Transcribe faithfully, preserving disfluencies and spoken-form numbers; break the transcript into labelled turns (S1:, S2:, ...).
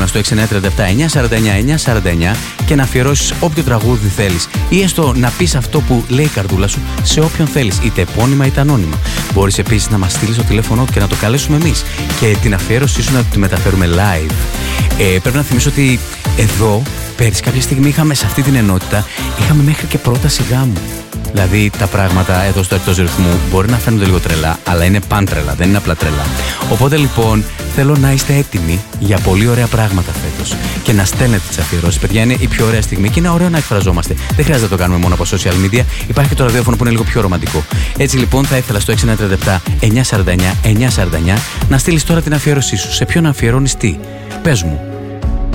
S1: μήνυμα στο έξι εννιά τρία επτά εννιά τέσσερα εννιά εννιά τέσσερα εννιά και να αφιερώσεις όποιο τραγούδι θέλεις. Ή έστω να πεις αυτό που λέει η καρδούλα σου σε όποιον θέλεις, είτε επώνυμα είτε ανώνυμα. Μπορείς επίσης να μας στείλεις το τηλέφωνο και να το καλέσουμε εμείς και την αφιέρωσή σου να τη μεταφέρουμε live. Ε, πρέπει να θυμίσω ότι εδώ πέρυσι κάποια στιγμή είχαμε σε αυτή την ενότητα, είχαμε μέχρι και πρόταση γάμου. Δηλαδή τα πράγματα εδώ στο Εκτός Ρυθμού μπορεί να φαίνονται λίγο τρελά, αλλά είναι πάντρελα, δεν είναι απλά τρελά. Οπότε λοιπόν θέλω να είστε έτοιμοι για πολύ ωραία πράγματα φέτος και να στέλνετε τις αφιερώσεις. Παιδιά, είναι η πιο ωραία στιγμή και είναι ωραίο να εκφραζόμαστε. Δεν χρειάζεται να το κάνουμε μόνο από social media. Υπάρχει και το ραδιόφωνο που είναι λίγο πιο ρομαντικό. Έτσι λοιπόν θα ήθελα στο έξι εννιά τρία επτά εννιά τέσσερα εννιά εννιά τέσσερα εννιά να στείλεις τώρα την αφιέρωσή σου. Σε ποιον αφιερώνεις τι? Πες μου.